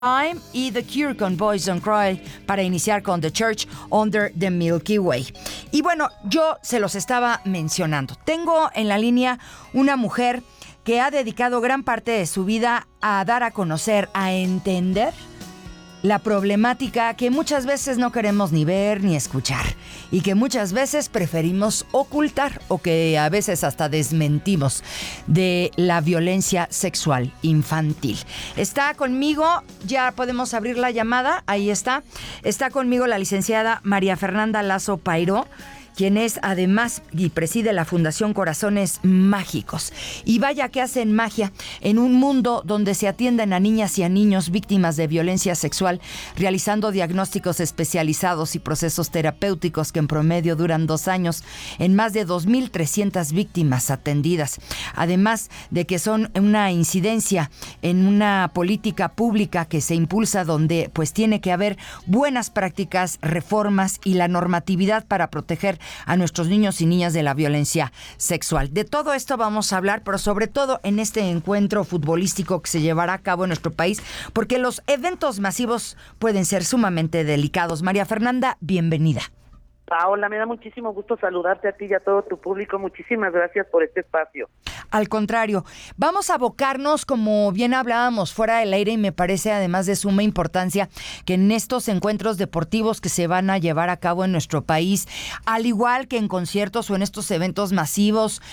Time y The Cure con Boys Don't Cry para iniciar con The Church Under the Milky Way. Y bueno, yo se los estaba mencionando. Tengo en la línea una mujer que ha dedicado gran parte de su vida a dar a conocer, a entender la problemática que muchas veces no queremos ni ver ni escuchar y que muchas veces preferimos ocultar o que a veces hasta desmentimos de la violencia sexual infantil. Está conmigo, ya podemos abrir la llamada, ahí está. Está conmigo la licenciada María Fernanda Lazo Pairó, quien es además y preside la Fundación Corazones Mágicos. Y vaya que hacen magia en un mundo donde se atienden a niñas y a niños víctimas de violencia sexual, realizando diagnósticos especializados y procesos terapéuticos que en promedio duran 2 años, en más de 2,300 víctimas atendidas. Además de que son una incidencia en una política pública que se impulsa donde pues tiene que haber buenas prácticas, reformas y la normatividad para proteger a nuestros niños y niñas de la violencia sexual. De todo esto vamos a hablar, pero sobre todo en este encuentro futbolístico que se llevará a cabo en nuestro país, porque los eventos masivos pueden ser sumamente delicados. María Fernanda, bienvenida. Paola, me da muchísimo gusto saludarte a ti y a todo tu público. Muchísimas gracias por este espacio. Al contrario, vamos a abocarnos, como bien hablábamos fuera del aire, y me parece además de suma importancia que en estos encuentros deportivos que se van a llevar a cabo en nuestro país, al igual que en conciertos o en estos eventos masivos,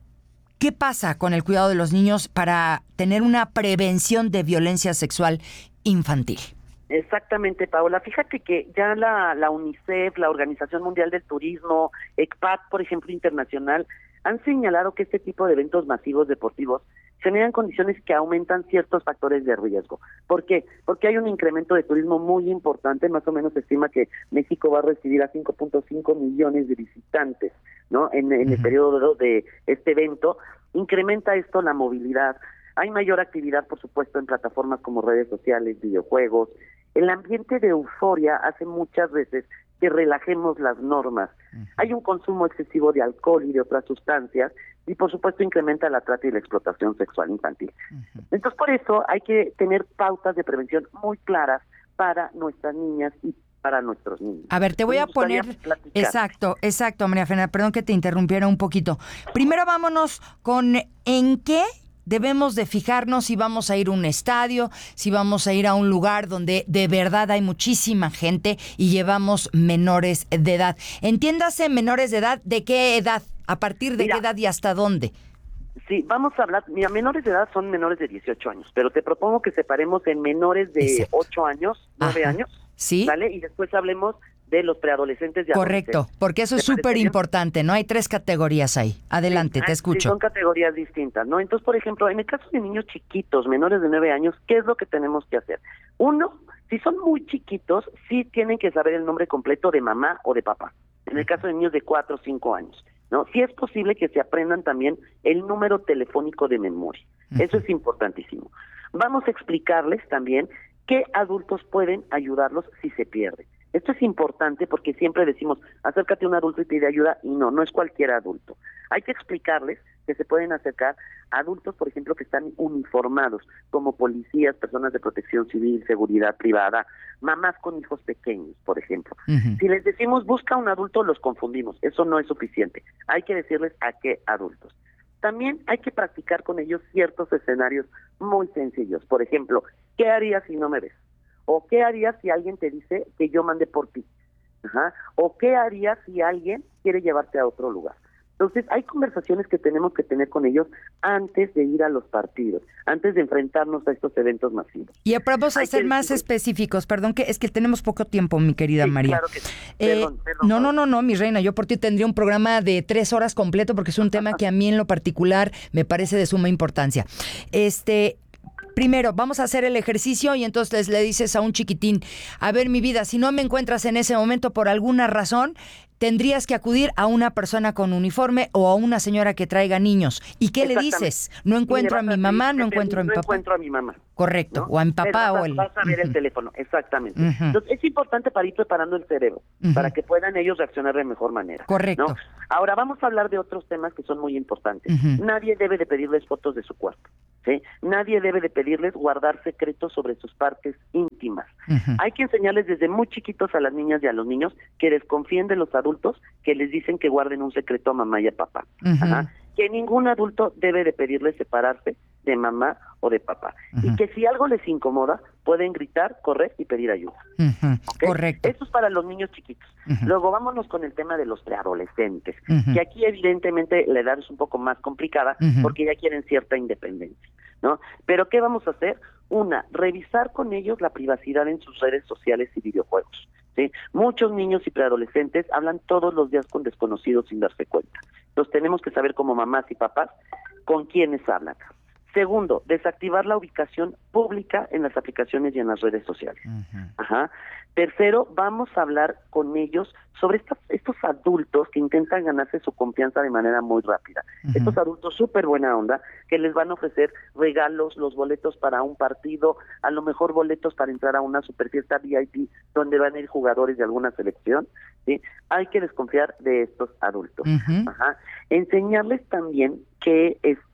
¿qué pasa con el cuidado de los niños para tener una prevención de violencia sexual infantil? Exactamente, Paola. Fíjate que ya la UNICEF, la Organización Mundial del Turismo, ECPAT, por ejemplo, internacional, han señalado que este tipo de eventos masivos deportivos generan condiciones que aumentan ciertos factores de riesgo. ¿Por qué? Porque hay un incremento de turismo muy importante. Más o menos se estima que México va a recibir a 5.5 millones de visitantes, ¿no? En el periodo de este evento. Incrementa esto la movilidad. Hay mayor actividad, por supuesto, en plataformas como redes sociales, videojuegos. El ambiente de euforia hace muchas veces que relajemos las normas. Hay un consumo excesivo de alcohol y de otras sustancias y, por supuesto, incrementa la trata y la explotación sexual infantil. Entonces, por eso hay que tener pautas de prevención muy claras para nuestras niñas y para nuestros niños. A ver, te voy a poner... Exacto, María Fernanda, perdón que te interrumpiera un poquito. Primero vámonos con ¿en qué debemos de fijarnos si vamos a ir a un estadio, si vamos a ir a un lugar donde de verdad hay muchísima gente y llevamos menores de edad? Entiéndase menores de edad, ¿de qué edad? ¿A partir de qué edad y hasta dónde? Sí, vamos a hablar, mira, menores de edad son menores de 18 años, pero te propongo que separemos en menores de Exacto. 8 años, 9 años, ¿sí? ¿vale? Y después hablemos de los preadolescentes y Correcto, porque eso es súper importante, ¿no? Hay 3 categorías ahí. Adelante, sí, te escucho. Sí, son categorías distintas, ¿no? Entonces, por ejemplo, en el caso de niños chiquitos, menores de 9 años, ¿qué es lo que tenemos que hacer? Uno, si son muy chiquitos, sí tienen que saber el nombre completo de mamá o de papá. En el caso de niños de 4 o 5 años, ¿no? Sí es posible que se aprendan también el número telefónico de memoria. Eso es importantísimo. Vamos a explicarles también qué adultos pueden ayudarlos si se pierden. Esto es importante porque siempre decimos, acércate a un adulto y pide ayuda, y no es cualquier adulto. Hay que explicarles que se pueden acercar a adultos, por ejemplo, que están uniformados, como policías, personas de protección civil, seguridad privada, mamás con hijos pequeños, por ejemplo. Si les decimos, busca un adulto, los confundimos. Eso no es suficiente. Hay que decirles a qué adultos. También hay que practicar con ellos ciertos escenarios muy sencillos. Por ejemplo, ¿qué harías si no me ves? ¿O qué harías si alguien te dice que yo mande por ti? ¿O qué harías si alguien quiere llevarte a otro lugar? Entonces, hay conversaciones que tenemos que tener con ellos antes de ir a los partidos, antes de enfrentarnos a estos eventos masivos. Y vamos a ser más específicos, perdón, que es que tenemos poco tiempo, mi querida María. Claro que sí. Perdón. No, mi reina, yo por ti tendría un programa de 3 horas completo porque es un tema que a mí en lo particular me parece de suma importancia. Primero, vamos a hacer el ejercicio y entonces le dices a un chiquitín, a ver, mi vida, si no me encuentras en ese momento por alguna razón, tendrías que acudir a una persona con uniforme o a una señora que traiga niños. ¿Y qué le dices? No encuentro a mi mamá, no encuentro a mi papá. No encuentro a mi mamá. Correcto, ¿no? o a mi papá Vas a ver el teléfono, exactamente. Entonces, es importante para ir preparando el cerebro, para que puedan ellos reaccionar de mejor manera. Correcto. ¿no? Ahora vamos a hablar de otros temas que son muy importantes. Nadie debe de pedirles fotos de su cuerpo, ¿sí? Nadie debe de pedirles guardar secretos sobre sus partes íntimas. Hay que enseñarles desde muy chiquitos a las niñas y a los niños que desconfíen de los adultos que les dicen que guarden un secreto a mamá y a papá. Que ningún adulto debe de pedirles separarse de mamá o de papá. Y que si algo les incomoda, pueden gritar, correr y pedir ayuda. ¿Okay? Correcto. Eso es para los niños chiquitos. Luego vámonos con el tema de los preadolescentes, que aquí evidentemente la edad es un poco más complicada porque ya quieren cierta independencia, ¿no? Pero ¿qué vamos a hacer? Una, revisar con ellos la privacidad en sus redes sociales y videojuegos. ¿Sí? Muchos niños y preadolescentes hablan todos los días con desconocidos sin darse cuenta. Entonces tenemos que saber como mamás y papás con quiénes hablan. Segundo, desactivar la ubicación pública en las aplicaciones y en las redes sociales. Tercero, vamos a hablar con ellos sobre estos adultos que intentan ganarse su confianza de manera muy rápida. Estos adultos súper buena onda que les van a ofrecer regalos, los boletos para un partido, a lo mejor boletos para entrar a una super fiesta VIP donde van a ir jugadores de alguna selección. ¿Sí? Hay que desconfiar de estos adultos. Enseñarles también que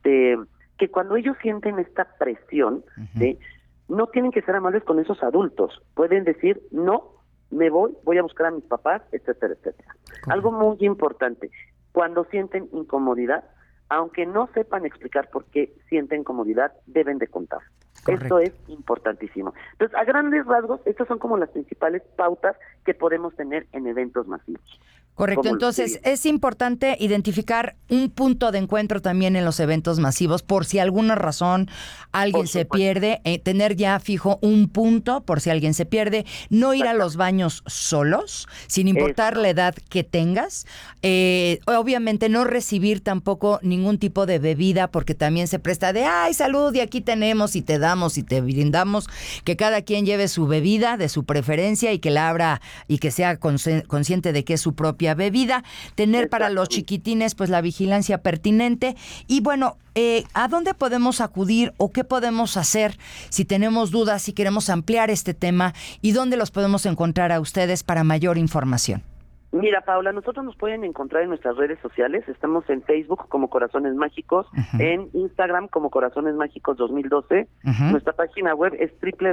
cuando ellos sienten esta presión, ¿sí? No tienen que ser amables con esos adultos. Pueden decir, no, me voy a buscar a mis papás, etcétera, etcétera. Algo muy importante, cuando sienten incomodidad, aunque no sepan explicar por qué sienten comodidad, deben de contar. Esto es importantísimo. Entonces, a grandes rasgos, estas son como las principales pautas que podemos tener en eventos masivos. Correcto, entonces es importante identificar un punto de encuentro también en los eventos masivos, por si alguna razón alguien se pierde, tener ya fijo un punto por si alguien se pierde, no ir a los baños solos, sin importar la edad que tengas, obviamente no recibir tampoco ningún tipo de bebida, porque también se presta de, ay, salud, y aquí tenemos y te damos y te brindamos, que cada quien lleve su bebida de su preferencia y que la abra y que sea consciente de que es su propia bebida, tener para los chiquitines pues la vigilancia pertinente y bueno, ¿a dónde podemos acudir o qué podemos hacer si tenemos dudas, si queremos ampliar este tema y dónde los podemos encontrar a ustedes para mayor información? Mira, Paula, nosotros nos pueden encontrar en nuestras redes sociales. Estamos en Facebook como Corazones Mágicos, en Instagram como Corazones Mágicos 2012. Nuestra página web es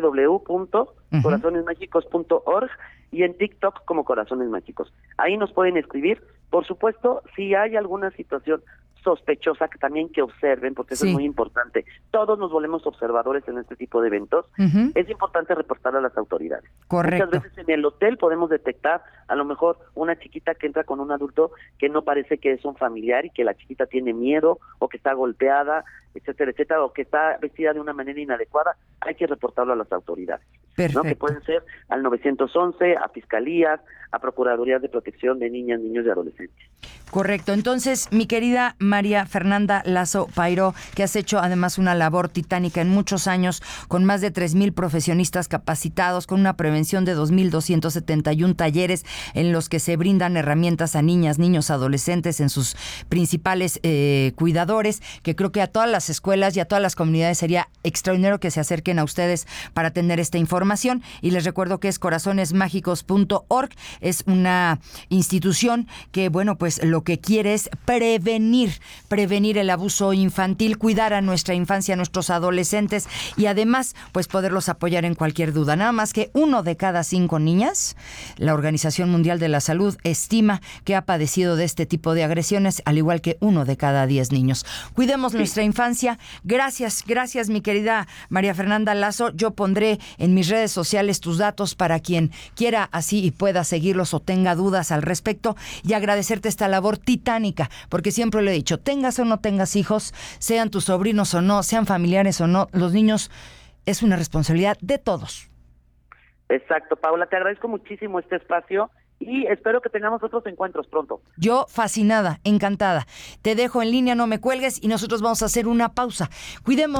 www.corazonesmágicos.org y en TikTok como Corazones Mágicos. Ahí nos pueden escribir. Por supuesto, si hay alguna situación sospechosa, que también que observen, porque eso es muy importante. Todos nos volvemos observadores en este tipo de eventos. Es importante reportar a las autoridades. Correcto. Muchas veces en el hotel podemos detectar a lo mejor una chiquita que entra con un adulto que no parece que es un familiar y que la chiquita tiene miedo o que está golpeada, etcétera, etcétera, o que está vestida de una manera inadecuada. Hay que reportarlo a las autoridades. Perfecto. ¿No? Que pueden ser al 911, a fiscalías, a procuradurías de protección de niñas, niños y adolescentes. Correcto. Entonces, mi querida María Fernanda Lazo Pairó, que has hecho además una labor titánica en muchos años, con más de 3,000 profesionistas capacitados, con una prevención de 2,271 talleres en los que se brindan herramientas a niñas, niños, adolescentes en sus principales cuidadores, que creo que a todas las escuelas y a todas las comunidades sería extraordinario que se acerquen a ustedes para tener esta información. Y les recuerdo que es corazonesmágicos.org, es una institución que, bueno, pues lo que quiere es prevenir el abuso infantil, cuidar a nuestra infancia, a nuestros adolescentes y además, pues poderlos apoyar en cualquier duda. Nada más que 1 de cada 5 niñas, la Organización Mundial de la Salud estima que ha padecido de este tipo de agresiones, al igual que 1 de cada 10 niños. Cuidemos nuestra infancia. Gracias, mi querida María Fernanda Lazo. Yo pondré en mis redes sociales tus datos para quien quiera así y pueda seguirlos o tenga dudas al respecto, y agradecerte esta labor titánica, porque siempre lo he dicho, tengas o no tengas hijos, sean tus sobrinos o no, sean familiares o no, los niños es una responsabilidad de todos. Exacto, Paula, te agradezco muchísimo este espacio y espero que tengamos otros encuentros pronto. Yo fascinada, encantada. Te dejo en línea, no me cuelgues y nosotros vamos a hacer una pausa. Cuidemos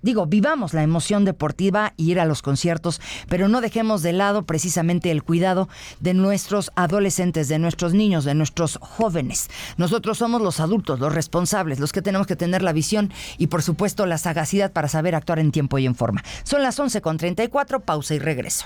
vivamos la emoción deportiva y ir a los conciertos, pero no dejemos de lado precisamente el cuidado de nuestros adolescentes, de nuestros niños, de nuestros jóvenes. Nosotros somos los adultos, los responsables, los que tenemos que tener la visión y, por supuesto, la sagacidad para saber actuar en tiempo y en forma. Son las 11:34, pausa y regreso.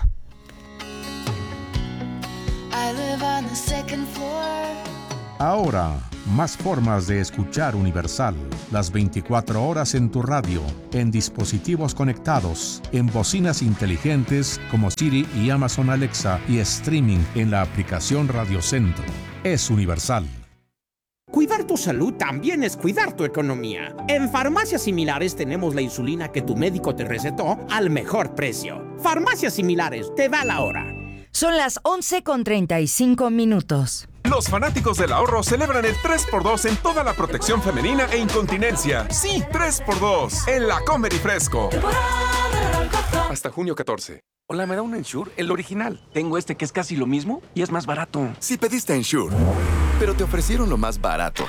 Ahora, más formas de escuchar Universal. Las 24 horas en tu radio, en dispositivos conectados, en bocinas inteligentes como Siri y Amazon Alexa y streaming en la aplicación Radio Centro. Es Universal. Cuidar tu salud también es cuidar tu economía. En Farmacias Similares tenemos la insulina que tu médico te recetó al mejor precio. Farmacias Similares, te da la hora. Son las 11:35. Los fanáticos del ahorro celebran el 3x2 en toda la protección femenina e incontinencia. Sí, 3x2 en la Comer y Fresco. Hasta junio 14. Hola, ¿me da un Ensure? El original. Tengo este que es casi lo mismo y es más barato. Si pediste Ensure, pero te ofrecieron lo más barato.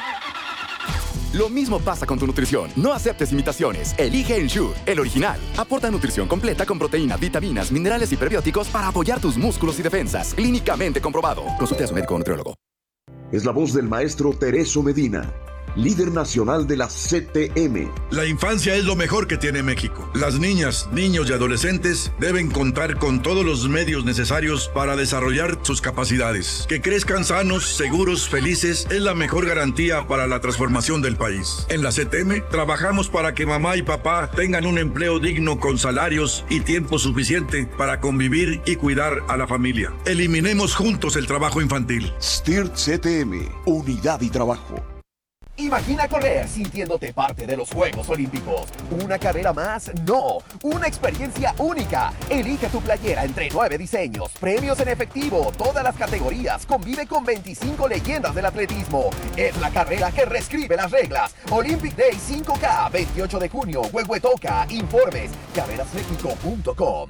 Lo mismo pasa con tu nutrición. No aceptes imitaciones. Elige Ensure, el original. Aporta nutrición completa con proteína, vitaminas, minerales y prebióticos para apoyar tus músculos y defensas. Clínicamente comprobado. Consulte a su médico o nutriólogo. Es la voz del maestro Tereso Medina, líder nacional de la CTM. La infancia es lo mejor que tiene México. Las niñas, niños y adolescentes deben contar con todos los medios necesarios para desarrollar sus capacidades. Que crezcan sanos, seguros, felices es la mejor garantía para la transformación del país. En la CTM trabajamos para que mamá y papá tengan un empleo digno con salarios y tiempo suficiente para convivir y cuidar a la familia. Eliminemos juntos el trabajo infantil. STIRT CTM, unidad y trabajo. Imagina correr sintiéndote parte de los Juegos Olímpicos. ¿Una carrera más? No, una experiencia única. Elige tu playera entre 9 diseños, premios en efectivo, todas las categorías. Convive con 25 leyendas del atletismo. Es la carrera que reescribe las reglas. Olympic Day 5K, 28 de junio, Huehuetoca. Informes, carrerasmexico.com.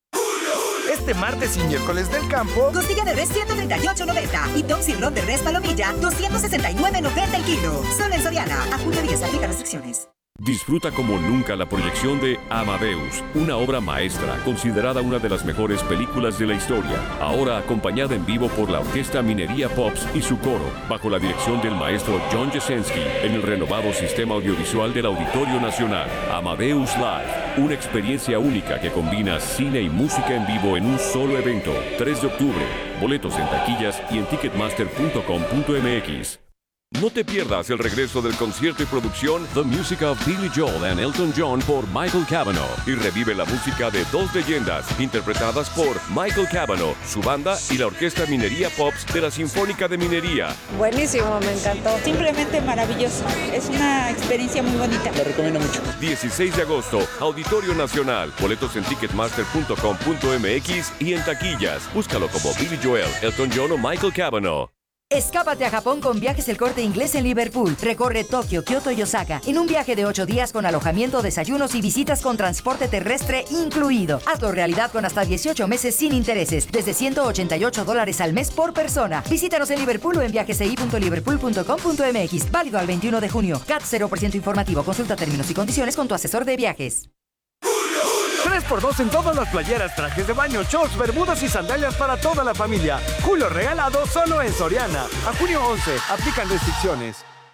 Este martes y miércoles del campo, costilla de res 138.90 y Tom Sirloin de res palomilla 269.90 el kilo. Solo en Soriana. A junio 10 aplica restricciones. Disfruta como nunca la proyección de Amadeus, una obra maestra considerada una de las mejores películas de la historia. Ahora acompañada en vivo por la Orquesta Minería Pops y su coro, bajo la dirección del maestro John Jasenski, en el renovado sistema audiovisual del Auditorio Nacional. Amadeus Live, una experiencia única que combina cine y música en vivo en un solo evento. 3 de octubre. Boletos en taquillas y en ticketmaster.com.mx. No te pierdas el regreso del concierto y producción The Music of Billy Joel and Elton John por Michael Cavanaugh y revive la música de dos leyendas interpretadas por Michael Cavanaugh, su banda y la Orquesta Minería Pops de la Sinfónica de Minería. Buenísimo, me encantó. Simplemente maravilloso. Es una experiencia muy bonita. Lo recomiendo mucho. 16 de agosto, Auditorio Nacional. Boletos en ticketmaster.com.mx y en taquillas. Búscalo como Billy Joel, Elton John o Michael Cavanaugh. Escápate a Japón con Viajes El Corte Inglés en Liverpool. Recorre Tokio, Kioto y Osaka en un viaje de 8 días con alojamiento, desayunos y visitas con transporte terrestre incluido. Hazlo realidad con hasta 18 meses sin intereses, desde $188 al mes por persona. Visítanos en Liverpool o en viajesi.liverpool.com.mx. Válido al 21 de junio. CAT 0% informativo. Consulta términos y condiciones con tu asesor de viajes. 3x2 en todas las playeras, trajes de baño, shorts, bermudas y sandalias para toda la familia. Julio regalado solo en Soriana. A junio 11, aplican restricciones.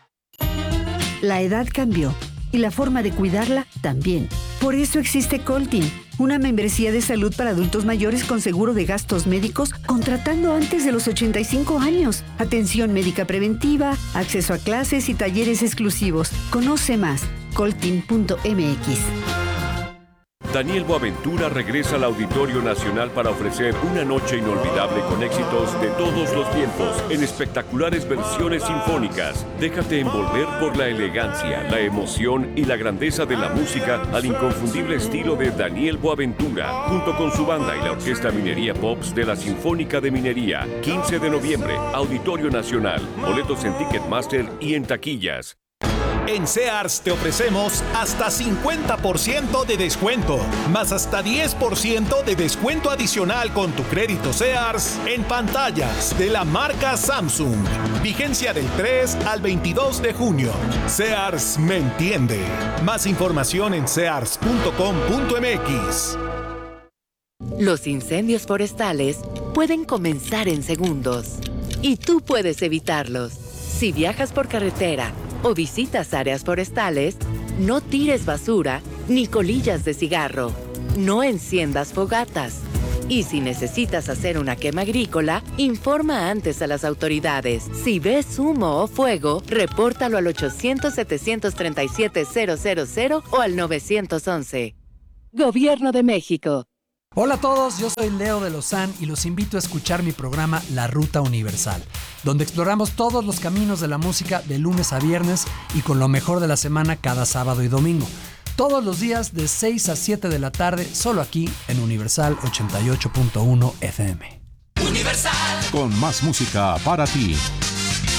La edad cambió y la forma de cuidarla también. Por eso existe Coltin, una membresía de salud para adultos mayores con seguro de gastos médicos contratando antes de los 85 años. Atención médica preventiva, acceso a clases y talleres exclusivos. Conoce más, coltin.mx. Daniel Boaventura regresa al Auditorio Nacional para ofrecer una noche inolvidable con éxitos de todos los tiempos en espectaculares versiones sinfónicas. Déjate envolver por la elegancia, la emoción y la grandeza de la música al inconfundible estilo de Daniel Boaventura, junto con su banda y la Orquesta Minería Pops de la Sinfónica de Minería. 15 de noviembre, Auditorio Nacional. Boletos en Ticketmaster y en taquillas. En Sears te ofrecemos hasta 50% de descuento, más hasta 10% de descuento adicional con tu crédito Sears en pantallas de la marca Samsung. Vigencia del 3 al 22 de junio. Sears me entiende. Más información en sears.com.mx. Los incendios forestales pueden comenzar en segundos y tú puedes evitarlos. Si viajas por carretera o visitas áreas forestales, no tires basura ni colillas de cigarro. No enciendas fogatas. Y si necesitas hacer una quema agrícola, informa antes a las autoridades. Si ves humo o fuego, repórtalo al 800-737-000 o al 911. Gobierno de México. Hola a todos, yo soy Leo de Lozán y los invito a escuchar mi programa La Ruta Universal, donde exploramos todos los caminos de la música de lunes a viernes y con lo mejor de la semana cada sábado y domingo. Todos los días de 6 a 7 de la tarde, solo aquí en Universal 88.1 FM. Universal. Con más música para ti.